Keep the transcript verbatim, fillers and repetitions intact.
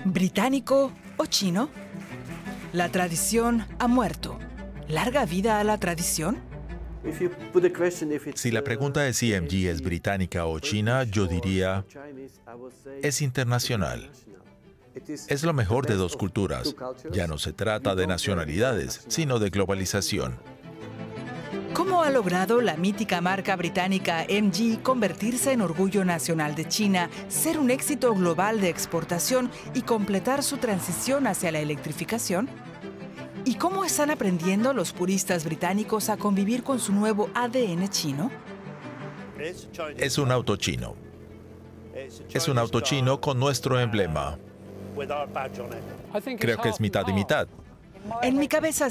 ¿Británico o chino? La tradición ha muerto. ¿Larga vida a la tradición? Si la pregunta es si M G es británica o china, yo diría, es internacional. Es lo mejor de dos culturas. Ya no se trata de nacionalidades, sino de globalización. ¿Cómo ha logrado la mítica marca británica M G convertirse en orgullo nacional de China, ser un éxito global de exportación y completar su transición hacia la electrificación? ¿Y cómo están aprendiendo los puristas británicos a convivir con su nuevo A D N chino? Es un auto chino. Es un auto chino con nuestro emblema. Creo que es mitad y mitad. En mi cabeza